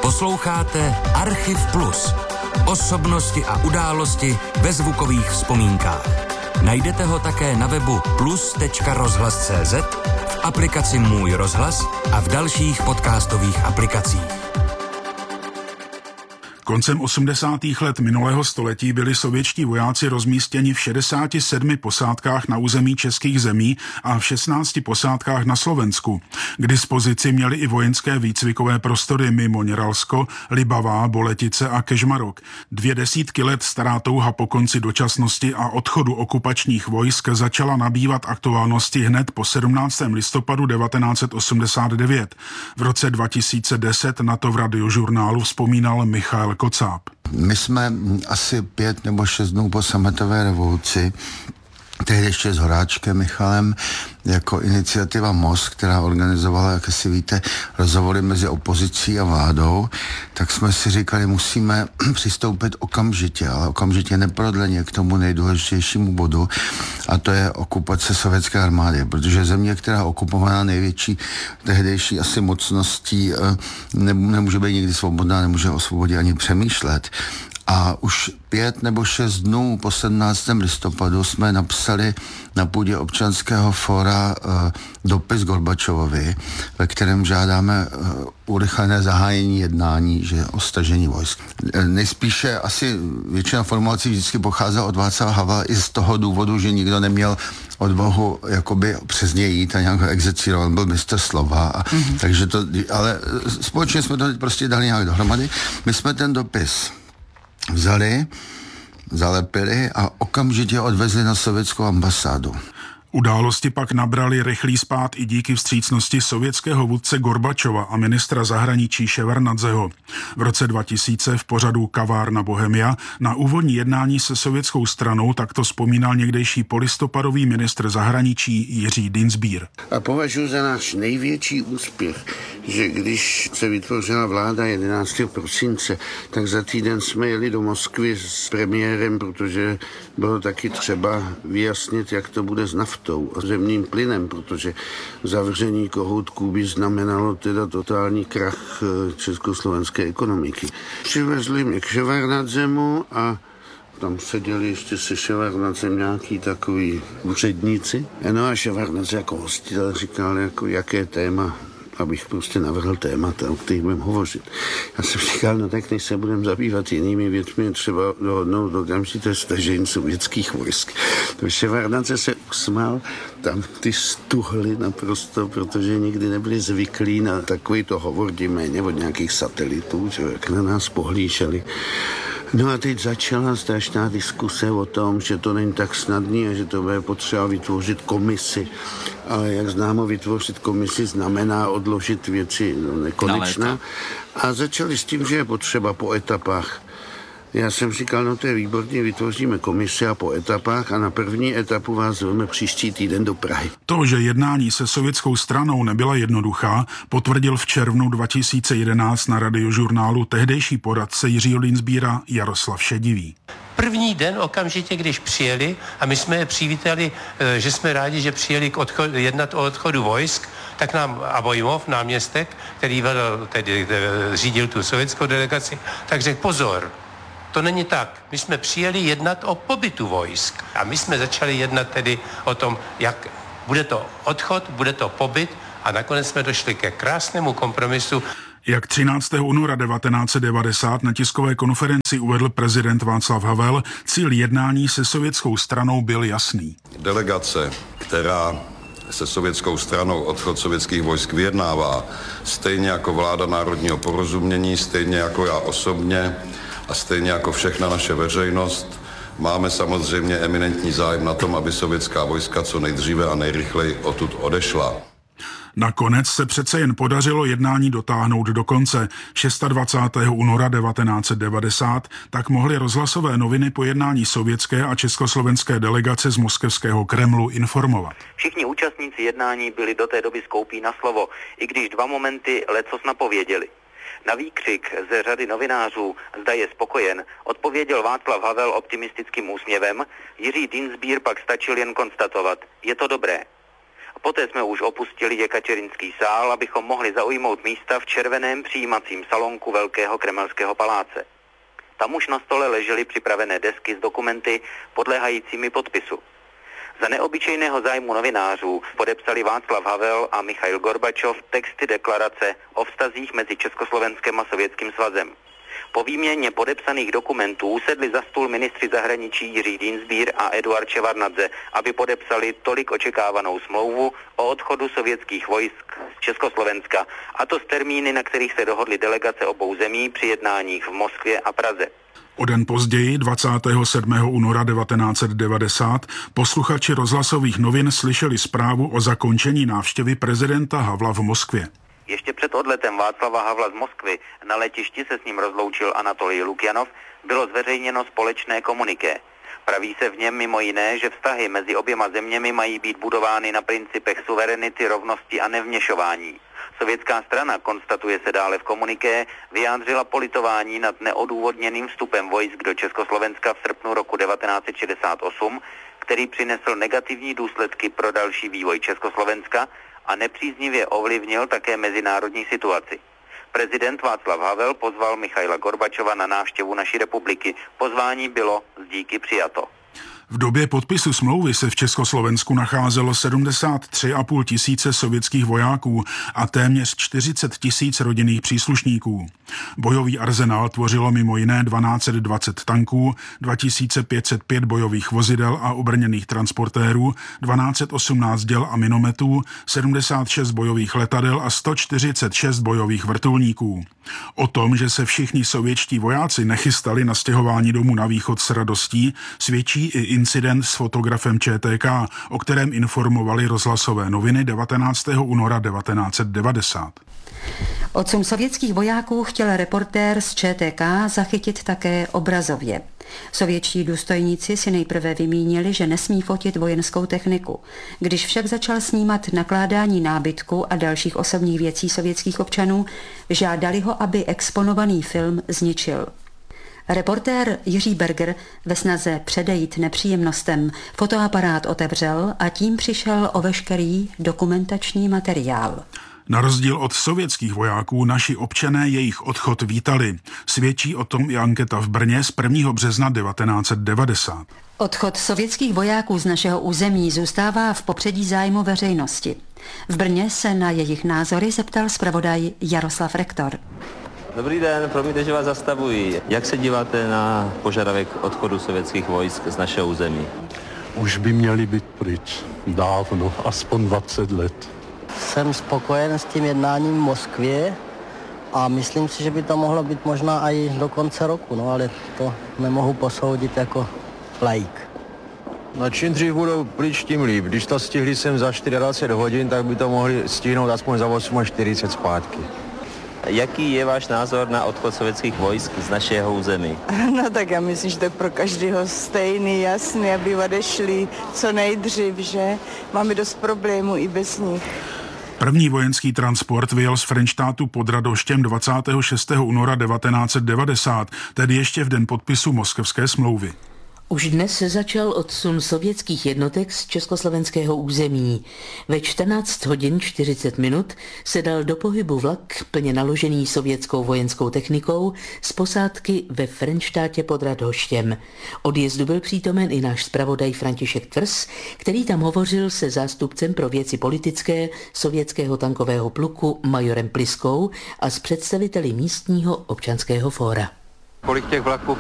Posloucháte Archiv Plus. Osobnosti a události ve zvukových vzpomínkách. Najdete ho také na webu plus.rozhlas.cz, v aplikaci Můj rozhlas a v dalších podcastových aplikacích. Koncem 80. let minulého století byli sovětští vojáci rozmístěni v 67 posádkách na území českých zemí a v 16 posádkách na Slovensku. K dispozici měli i vojenské výcvikové prostory mimo Něralsko, Libavá, Boletice a Kežmarok. 20 let stará touha po konci dočasnosti a odchodu okupačních vojsk začala nabývat aktuálnosti hned po 17. listopadu 1989. V roce 2010 na to v Radiožurnálu vzpomínal Michael Kocáb. My jsme asi 5 nebo 6 dnů po sametové revoluci, tehdy ještě s Horáčkem Michalem, jako iniciativa Most, která organizovala, jak si víte, rozhovory mezi opozicí a vládou, tak jsme si říkali, musíme přistoupit okamžitě, ale okamžitě neprodleně k tomu nejdůležitějšímu bodu, a to je okupace sovětské armády, protože země, která okupovaná největší tehdejší asi mocností, nemůže být nikdy svobodná, nemůže o svobodě ani přemýšlet. A už 5 nebo 6 dnů po 17. listopadu jsme napsali na půdě Občanského fóra dopis Gorbačovovi, ve kterém žádáme urychlené zahájení jednání, že o stažení vojsk. Nejspíše asi většina formulací vždycky pocházela od Václava Havla i z toho důvodu, že nikdo neměl odvahu jakoby přes něj jít a nějak ho exercíroval, on byl mistr slova. Takže to, ale společně jsme to prostě dali nějak dohromady. My jsme ten dopis vzali, zalepili a okamžitě odvezli na sovětskou ambasádu. Události pak nabrali rychlý spád i díky vstřícnosti sovětského vůdce Gorbačova a ministra zahraničí Ševardnadzeho. V roce 2000 v pořadu Kavárna Bohemia na úvodní jednání se sovětskou stranou takto vzpomínal někdejší polistopadový ministr zahraničí Jiří Dienstbier. A považuji za náš největší úspěch, že když se vytvořila vláda 11. prosince, tak za týden jsme jeli do Moskvy s premiérem, protože bylo taky třeba vyjasnit, jak to bude s naftou a zemním plynem, protože zavření kohoutků by znamenalo teda totální krach československé ekonomiky. Přivezli mě k Ševardnadzemu a tam seděli ještě se Ševardnadzem nějaký takový úředníci. No a Ševardnadze jako hostitel říkal, jako jaké téma, abych prostě navrhl témata, o kterých budeme hovořit. Já jsem říkal, no tak než se budeme zabývat jinými věcmi, třeba dohodnout okamžité stažení sovětských vojsk. To Ševardnadze se usmál, tam ty stuhly naprosto, protože nikdy nebyli zvyklí na takovýto hovor, méně od nějakých satelitů, že jak na nás pohlíželi. No a teď začala strašná diskuse o tom, že to není tak snadný a že to bude potřeba vytvořit komisi. Ale jak známo, vytvořit komisi znamená odložit věci do nekonečna. A začali s tím, že je potřeba po etapách. Já jsem říkal, no to je výborně, vytvoříme komisi a po etapách a na první etapu vás zveme příští týden do Prahy. To, že jednání se sovětskou stranou nebyla jednoduchá, potvrdil v červnu 2011 na Radiožurnálu tehdejší poradce Jiřího Dienstbiera Jaroslav Šedivý. První den okamžitě, když přijeli a my jsme je přivítali, že jsme rádi, že přijeli jednat o odchodu vojsk, tak nám Abojmov, náměstek, který řídil tu sovětskou delegaci, tak řekl pozor, to není tak. My jsme přijeli jednat o pobytu vojsk a my jsme začali jednat tedy o tom, jak bude to odchod, bude to pobyt a nakonec jsme došli ke krásnému kompromisu. Jak 13. února 1990 na tiskové konferenci uvedl prezident Václav Havel, cíl jednání se sovětskou stranou byl jasný. Delegace, která se sovětskou stranou odchod sovětských vojsk vyjednává, stejně jako vláda národního porozumění, stejně jako já osobně a stejně jako všechna naše veřejnost, máme samozřejmě eminentní zájem na tom, aby sovětská vojska co nejdříve a nejrychleji odtud odešla. Nakonec se přece jen podařilo jednání dotáhnout do konce. 26. února 1990 tak mohly rozhlasové noviny po jednání sovětské a československé delegace z moskevského Kremlu informovat. Všichni účastníci jednání byli do té doby skoupí na slovo, i když dva momenty lecos napověděli. Na výkřik ze řady novinářů, zda je spokojen, odpověděl Václav Havel optimistickým úsměvem, Jiří Dienstbier pak stačil jen konstatovat, je to dobré. Poté jsme už opustili Jekatěrinský sál, abychom mohli zaujmout místa v červeném přijímacím salonku Velkého kremelského paláce. Tam už na stole ležely připravené desky s dokumenty podléhajícími podpisu. Za neobyčejného zájmu novinářů podepsali Václav Havel a Michail Gorbačov texty deklarace o vztazích mezi Československem a Sovětským svazem. Po výměně podepsaných dokumentů sedli za stůl ministři zahraničí Jiří Dienstbier a Eduard Ševardnadze, aby podepsali tolik očekávanou smlouvu o odchodu sovětských vojsk z Československa, a to s termíny, na kterých se dohodly delegace obou zemí při jednáních v Moskvě a Praze. O den později, 27. února 1990, posluchači rozhlasových novin slyšeli zprávu o zakončení návštěvy prezidenta Havla v Moskvě. Ještě před odletem Václava Havla z Moskvy, na letišti se s ním rozloučil Anatolij Lukjanov, bylo zveřejněno společné komuniké. Praví se v něm mimo jiné, že vztahy mezi oběma zeměmi mají být budovány na principech suverenity, rovnosti a nevměšování. Sovětská strana, konstatuje se dále v komuniké, vyjádřila politování nad neodůvodněným vstupem vojsk do Československa v srpnu roku 1968, který přinesl negativní důsledky pro další vývoj Československa a nepříznivě ovlivnil také mezinárodní situaci. Prezident Václav Havel pozval Michaila Gorbačova na návštěvu naší republiky. Pozvání bylo s díky přijato. V době podpisu smlouvy se v Československu nacházelo 73,5 tisíce sovětských vojáků a téměř 40 tisíc rodinných příslušníků. Bojový arzenál tvořilo mimo jiné 1220 tanků, 2505 bojových vozidel a obrněných transportérů, 1218 děl a minometů, 76 bojových letadel a 146 bojových vrtulníků. O tom, že se všichni sovětští vojáci nechystali na stěhování domů na východ s radostí, svědčí i incident s fotografem ČTK, o kterém informovali rozhlasové noviny 19. února 1990. Odsun sovětských vojáků chtěl reportér z ČTK zachytit také obrazově. Sovětští důstojníci si nejprve vymínili, že nesmí fotit vojenskou techniku. Když však začal snímat nakládání nábytku a dalších osobních věcí sovětských občanů, žádali ho, aby exponovaný film zničil. Reportér Jiří Berger ve snaze předejít nepříjemnostem fotoaparát otevřel a tím přišel o veškerý dokumentační materiál. Na rozdíl od sovětských vojáků naši občané jejich odchod vítali. Svědčí o tom i anketa v Brně z 1. března 1990. Odchod sovětských vojáků z našeho území zůstává v popředí zájmu veřejnosti. V Brně se na jejich názory zeptal zpravodaj Jaroslav Rektor. Dobrý den, promiňte, že vás zastavuji. Jak se díváte na požadavek odchodu sovětských vojsk z našeho území? Už by měli být pryč dávno, aspoň 20 let. Jsem spokojen s tím jednáním v Moskvě a myslím si, že by to mohlo být možná i do konce roku, no ale to nemohu posoudit jako laik. No čím dřív budou pryč, tím líp. Když to stihli sem za 24 hodin, tak by to mohli stihnout aspoň za 48 zpátky. Jaký je váš názor na odchod sovětských vojsk z našeho území? No tak já myslím, že to je pro každého stejný, jasný, aby odešli co nejdřív, že máme dost problémů i bez nich. První vojenský transport vyjel z Frenštátu pod Radoštěm 26. února 1990, tedy ještě v den podpisu Moskevské smlouvy. Už dnes se začal odsun sovětských jednotek z československého území. Ve 14 hodin 40 minut se dal do pohybu vlak plně naložený sovětskou vojenskou technikou z posádky ve Frenštátě pod Radhoštěm. Odjezdu byl přítomen i náš zpravodaj František Tvrs, který tam hovořil se zástupcem pro věci politické sovětského tankového pluku majorem Pliskou a s představiteli místního občanského fóra. Kolik těch vlaků